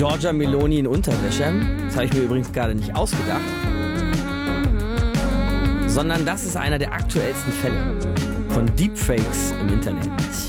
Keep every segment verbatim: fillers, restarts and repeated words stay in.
Giorgia Meloni in Unterwäsche. Das habe ich mir übrigens gerade nicht ausgedacht. Sondern das ist einer der aktuellsten Fälle von Deepfakes im Internet.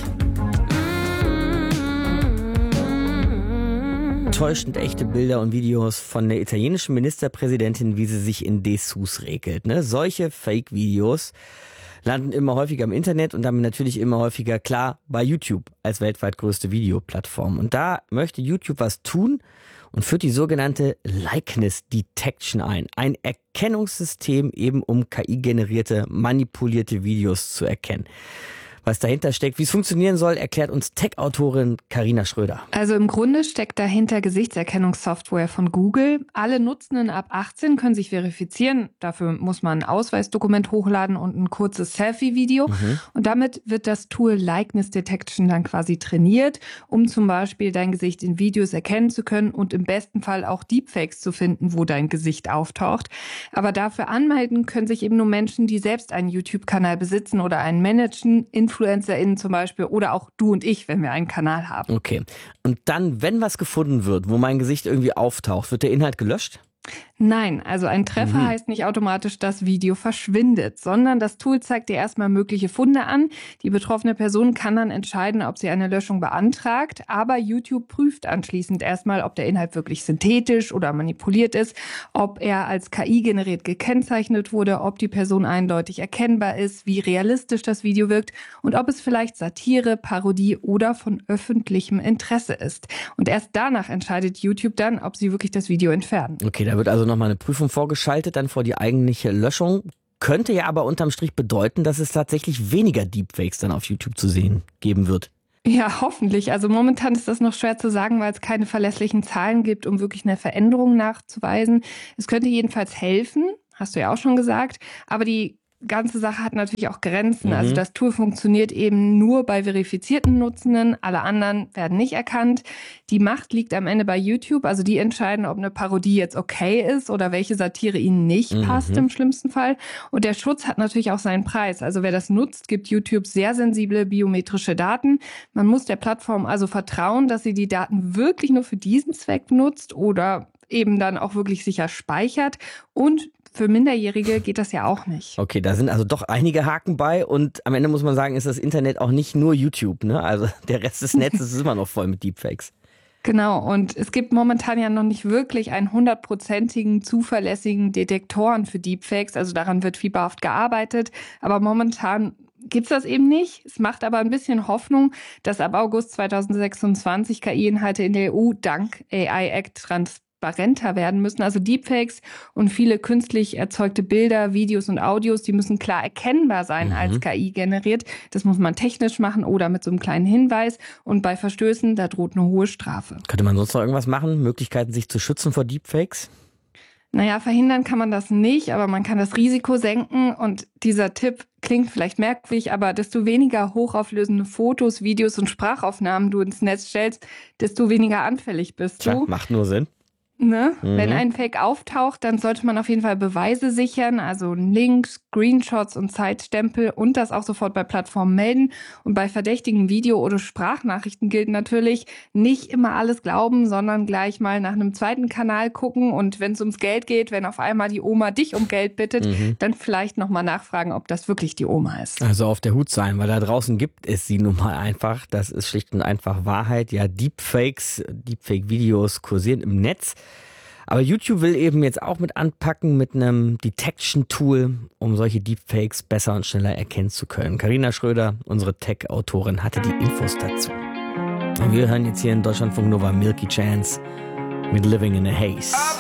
Täuschend echte Bilder und Videos von der italienischen Ministerpräsidentin, wie sie sich in Dessous regelt. Ne? Solche Fake-Videos landen immer häufiger im Internet und damit natürlich immer häufiger, klar, bei YouTube als weltweit größte Videoplattform. Und da möchte YouTube was tun und führt die sogenannte Likeness Detection ein. Ein Erkennungssystem eben, um K I-generierte, manipulierte Videos zu erkennen. Was dahinter steckt, wie es funktionieren soll, erklärt uns Tech-Autorin Carina Schröder. Also im Grunde steckt dahinter Gesichtserkennungssoftware von Google. Alle Nutzenden ab achtzehn können sich verifizieren. Dafür muss man ein Ausweisdokument hochladen und ein kurzes Selfie-Video. Mhm. Und damit wird das Tool Likeness Detection dann quasi trainiert, um zum Beispiel dein Gesicht in Videos erkennen zu können und im besten Fall auch Deepfakes zu finden, wo dein Gesicht auftaucht. Aber dafür anmelden können sich eben nur Menschen, die selbst einen YouTube-Kanal besitzen oder einen managen, InfluencerInnen zum Beispiel oder auch du und ich, wenn wir einen Kanal haben. Okay. Und dann, wenn was gefunden wird, wo mein Gesicht irgendwie auftaucht, wird der Inhalt gelöscht? Nein, also ein Treffer mhm. heißt nicht automatisch, das Video verschwindet, sondern das Tool zeigt dir erstmal mögliche Funde an. Die betroffene Person kann dann entscheiden, ob sie eine Löschung beantragt, aber YouTube prüft anschließend erstmal, ob der Inhalt wirklich synthetisch oder manipuliert ist, ob er als K I generiert gekennzeichnet wurde, ob die Person eindeutig erkennbar ist, wie realistisch das Video wirkt und ob es vielleicht Satire, Parodie oder von öffentlichem Interesse ist. Und erst danach entscheidet YouTube dann, ob sie wirklich das Video entfernen. Okay, da wird also nochmal eine Prüfung vorgeschaltet, dann vor die eigentliche Löschung. Könnte ja aber unterm Strich bedeuten, dass es tatsächlich weniger Deepfakes dann auf YouTube zu sehen geben wird. Ja, hoffentlich. Also momentan ist das noch schwer zu sagen, weil es keine verlässlichen Zahlen gibt, um wirklich eine Veränderung nachzuweisen. Es könnte jedenfalls helfen, hast du ja auch schon gesagt, aber die ganze Sache hat natürlich auch Grenzen. Mhm. Also das Tool funktioniert eben nur bei verifizierten Nutzenden. Alle anderen werden nicht erkannt. Die Macht liegt am Ende bei YouTube. Also die entscheiden, ob eine Parodie jetzt okay ist oder welche Satire ihnen nicht mhm. passt im schlimmsten Fall. Und der Schutz hat natürlich auch seinen Preis. Also wer das nutzt, gibt YouTube sehr sensible biometrische Daten. Man muss der Plattform also vertrauen, dass sie die Daten wirklich nur für diesen Zweck nutzt oder eben dann auch wirklich sicher speichert. Und für Minderjährige geht das ja auch nicht. Okay, da sind also doch einige Haken bei und am Ende muss man sagen, ist das Internet auch nicht nur YouTube, ne? Also der Rest des Netzes ist immer noch voll mit Deepfakes. Genau, und es gibt momentan ja noch nicht wirklich einen hundertprozentigen, zuverlässigen Detektoren für Deepfakes. Also daran wird fieberhaft gearbeitet, aber momentan gibt's das eben nicht. Es macht aber ein bisschen Hoffnung, dass ab August zweitausendsechsundzwanzig K I-Inhalte in der E U dank A I-Act transparenter werden müssen. Also Deepfakes und viele künstlich erzeugte Bilder, Videos und Audios, die müssen klar erkennbar sein mhm. als K I generiert. Das muss man technisch machen oder mit so einem kleinen Hinweis. Und bei Verstößen, da droht eine hohe Strafe. Könnte man sonst noch irgendwas machen? Möglichkeiten, sich zu schützen vor Deepfakes? Naja, verhindern kann man das nicht, aber man kann das Risiko senken. Und dieser Tipp klingt vielleicht merkwürdig, aber desto weniger hochauflösende Fotos, Videos und Sprachaufnahmen du ins Netz stellst, desto weniger anfällig bist du. Tja, macht nur Sinn. Ne? Mhm. Wenn ein Fake auftaucht, dann sollte man auf jeden Fall Beweise sichern, also Links, Screenshots und Zeitstempel und das auch sofort bei Plattformen melden. Und bei verdächtigen Video- oder Sprachnachrichten gilt natürlich, nicht immer alles glauben, sondern gleich mal nach einem zweiten Kanal gucken. Und wenn es ums Geld geht, wenn auf einmal die Oma dich um Geld bittet, mhm. dann vielleicht nochmal nachfragen, ob das wirklich die Oma ist. Also auf der Hut sein, weil da draußen gibt es sie nun mal einfach. Das ist schlicht und einfach Wahrheit. Ja, Deepfakes, Deepfake-Videos kursieren im Netz. Aber YouTube will eben jetzt auch mit anpacken mit einem Detection-Tool, um solche Deepfakes besser und schneller erkennen zu können. Carina Schröder, unsere Tech-Autorin, hatte die Infos dazu. Und wir hören jetzt hier in Deutschlandfunk Nova Milky Chance mit Living in a Haze.